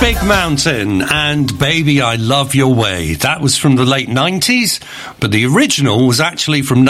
Big Mountain and Baby I Love Your Way. That was from the late 90s, but the original was actually from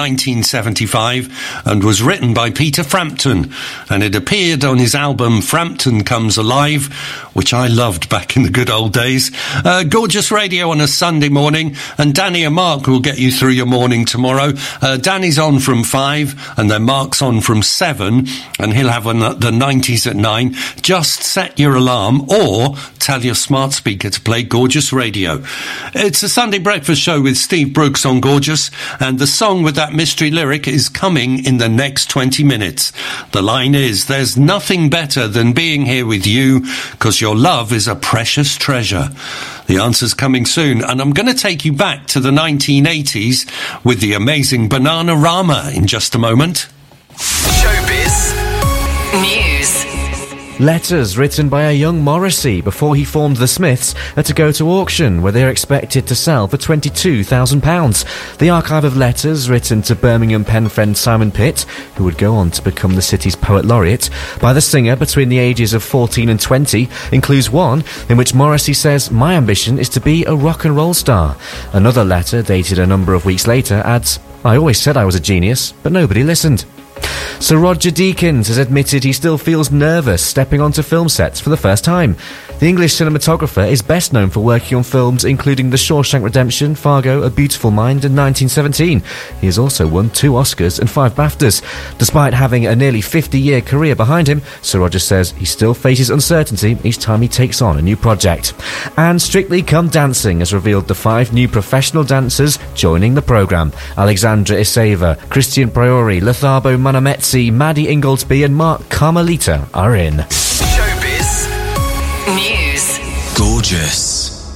1975 and was written by Peter Frampton, and it appeared on his album Frampton Comes Alive, which I loved back in the good old days. Gorgeous radio on a Sunday morning, and Danny and Mark will get you through your morning tomorrow. Danny's on from 5 and then Mark's on from 7, and he'll have the 90s at 9. Just set your alarm or tell your smart speaker to play Gorgeous Radio. It's a Sunday breakfast show with Steve Brooks on Gorgeous, and the song with that mystery lyric is coming in the next 20 minutes. The line is, there's nothing better than being here with you, because your love is a precious treasure. The answer's coming soon, and I'm going to take you back to the 1980s with the amazing Bananarama in just a moment. Showbiz News. Letters written by a young Morrissey before he formed the Smiths are to go to auction, where they are expected to sell for £22,000. The archive of letters written to Birmingham pen friend Simon Pitt, who would go on to become the city's poet laureate, by the singer between the ages of 14 and 20 includes one in which Morrissey says, "My ambition is to be a rock and roll star." Another letter, dated a number of weeks later, adds, "I always said I was a genius, but nobody listened." Sir Roger Deakins has admitted he still feels nervous stepping onto film sets for the first time. The English cinematographer is best known for working on films including The Shawshank Redemption, Fargo, A Beautiful Mind and 1917. He has also won 2 Oscars and 5 BAFTAs. Despite having a nearly 50-year career behind him, Sir Roger says he still faces uncertainty each time he takes on a new project. And Strictly Come Dancing has revealed the 5 new professional dancers joining the programme. Alexandra Iseva, Christian Priori, Lethabo Manametsi, Maddie Ingoldsby and Mark Carmelita are in. Showbiz News. Gorgeous.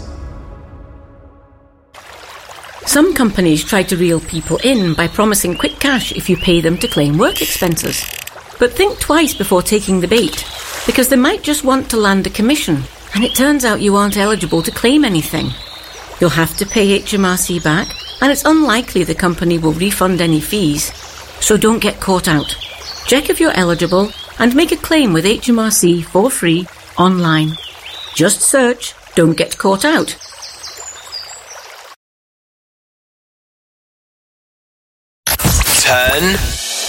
Some companies try to reel people in by promising quick cash if you pay them to claim work expenses. But think twice before taking the bait, because they might just want to land a commission, and it turns out you aren't eligible to claim anything. You'll have to pay HMRC back, and it's unlikely the company will refund any fees. So don't get caught out. Check if you're eligible and make a claim with HMRC for free online. Just search "Don't Get Caught Out." Turn